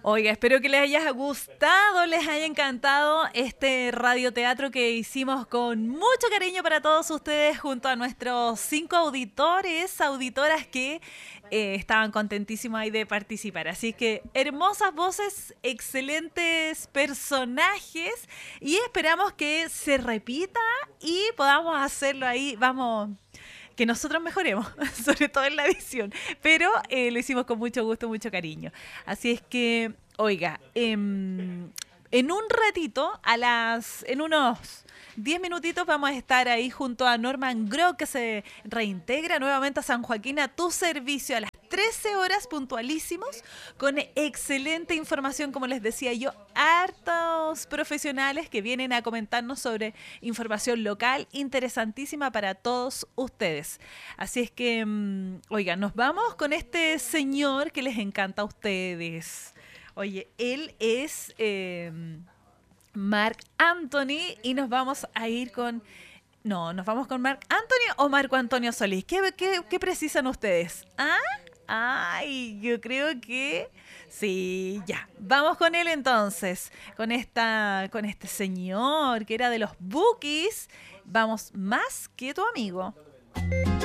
Oiga, espero que les haya gustado, les haya encantado este radioteatro que hicimos con mucho cariño para todos ustedes junto a nuestros 5 auditores, auditoras que estaban contentísimos ahí de participar. Así que hermosas voces, excelentes personajes y esperamos que se repita y podamos hacerlo ahí. Vamos, que nosotros mejoremos, sobre todo en la edición, pero lo hicimos con mucho gusto, mucho cariño. Así es que, oiga, en un ratito, en unos 10 minutitos vamos a estar ahí junto a Norman Groh, que se reintegra nuevamente a San Joaquín a tu servicio a las 13 horas puntualísimos, con excelente información, como les decía yo, hartos profesionales que vienen a comentarnos sobre información local interesantísima para todos ustedes. Así es que, oigan, nos vamos con este señor que les encanta a ustedes. Oye, él es Marc Anthony y nos vamos a ir con... No, ¿nos vamos con Marc Anthony o Marco Antonio Solís? ¿Qué precisan ustedes? ¿Ah? Ay, yo creo que... Sí, ya. Vamos con él entonces. Con este señor que era de los Bookies. Vamos, Más que tu amigo.